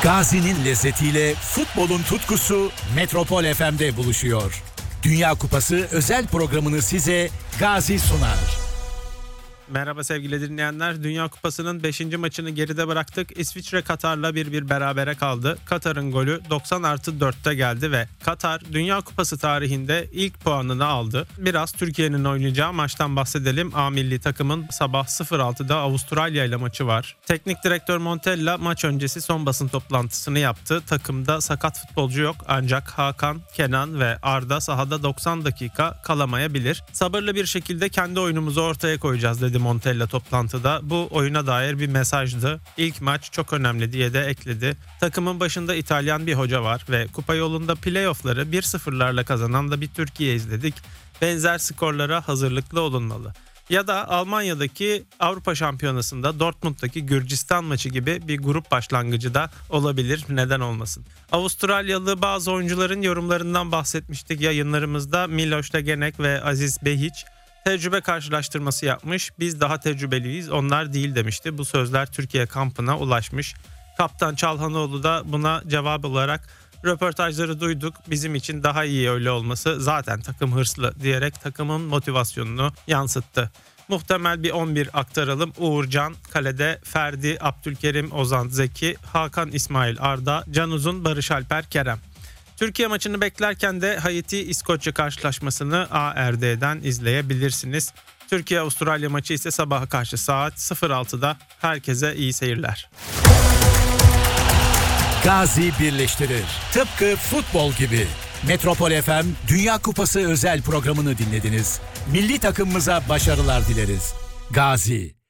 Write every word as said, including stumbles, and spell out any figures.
Gazi'nin lezzetiyle futbolun tutkusu Metropol F M'de buluşuyor. Dünya Kupası özel programını size Gazi sunar. Merhaba sevgili dinleyenler. Dünya Kupası'nın beşinci maçını geride bıraktık. İsviçre Katar'la bir bir berabere kaldı. Katar'ın golü doksan artı dörtte geldi ve Katar Dünya Kupası tarihinde ilk puanını aldı. Biraz Türkiye'nin oynayacağı maçtan bahsedelim. A milli takımın sabah sıfır altıda Avustralya ile maçı var. Teknik direktör Montella maç öncesi son basın toplantısını yaptı. Takımda sakat futbolcu yok ancak Hakan, Kenan ve Arda sahada doksan dakika kalamayabilir. Sabırlı bir şekilde kendi oyunumuzu ortaya koyacağız dedi Montella toplantıda. Bu oyuna dair bir mesajdı. İlk maç çok önemli diye de ekledi. Takımın başında İtalyan bir hoca var ve kupa yolunda playoff'ları bir sıfırlarla kazanan da bir Türkiye izledik. Benzer skorlara hazırlıklı olunmalı. Ya da Almanya'daki Avrupa Şampiyonası'nda Dortmund'daki Gürcistan maçı gibi bir grup başlangıcı da olabilir. Neden olmasın? Avustralyalı bazı oyuncuların yorumlarından bahsetmiştik yayınlarımızda. Miloš Tegenek ve Aziz Behić tecrübe karşılaştırması yapmış. Biz daha tecrübeliyiz, onlar değil demişti. Bu sözler Türkiye kampına ulaşmış. Kaptan Çalhanoğlu da buna cevap olarak röportajları duyduk. Bizim için daha iyi öyle olması, zaten takım hırslı diyerek takımın motivasyonunu yansıttı. Muhtemel bir on bir aktaralım. Uğurcan kalede, Ferdi, Abdülkerim, Ozan, Zeki, Hakan, İsmail, Arda, Can Uzun, Barış Alper, Kerem. Türkiye maçını beklerken de Haiti-İskoçya karşılaşmasını A R D'den izleyebilirsiniz. Türkiye-Avustralya maçı ise sabaha karşı saat sıfır altıda. Herkese iyi seyirler. Gazi birleştirir. Tıpkı futbol gibi. Metropol F M Dünya Kupası özel programını dinlediniz. Milli takımımıza başarılar dileriz. Gazi.